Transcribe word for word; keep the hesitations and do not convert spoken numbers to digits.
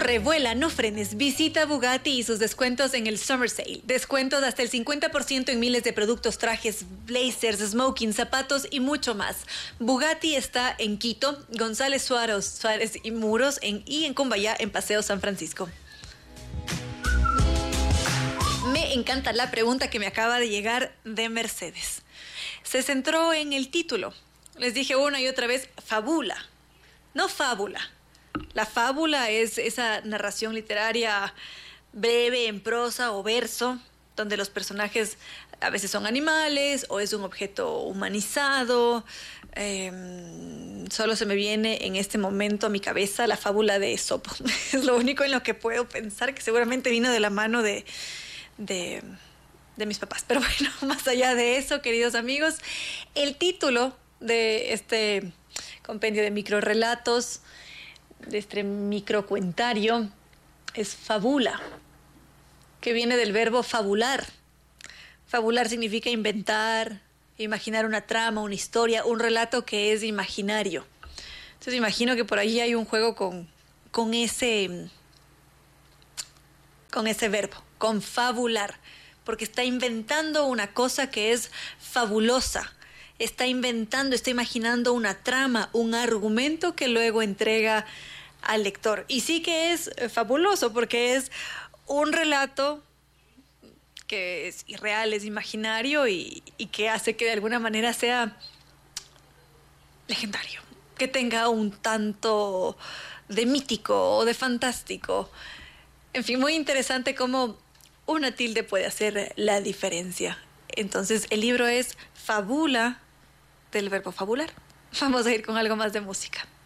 Corre, vuela, no frenes. Visita Bugatti y sus descuentos en el Summer Sale. Descuentos hasta el cincuenta por ciento en miles de productos, trajes, blazers, smoking, zapatos y mucho más. Bugatti está en Quito, González Suárez, Suárez y Muros en, y en Cumbayá, en Paseo San Francisco. Me encanta la pregunta que me acaba de llegar de Mercedes. Se centró en el título. Les dije una y otra vez, fábula, no fábula. La fábula es esa narración literaria breve en prosa o verso, donde los personajes a veces son animales o es un objeto humanizado. Eh, solo se me viene en este momento a mi cabeza la fábula de Esopo. Es lo único en lo que puedo pensar, que seguramente vino de la mano de, de, de mis papás. Pero bueno, más allá de eso, queridos amigos, el título de este compendio de microrrelatos, de este microcuentario, es fábula, que viene del verbo fabular. Fabular significa inventar, imaginar una trama, una historia, un relato que es imaginario. Entonces imagino que por ahí hay un juego con, con ese, con ese verbo, con fabular, porque está inventando una cosa que es fabulosa. Está inventando, está imaginando una trama, un argumento que luego entrega al lector. Y sí que es fabuloso porque es un relato que es irreal, es imaginario y, y que hace que de alguna manera sea legendario, que tenga un tanto de mítico o de fantástico. En fin, muy interesante cómo una tilde puede hacer la diferencia. Entonces, el libro es Fábula, del verbo fabular. Vamos a ir con algo más de música.